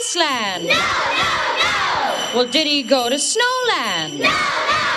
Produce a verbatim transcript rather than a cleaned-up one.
Iceland? No, no, no! Well, did he go to Snowland? No, no!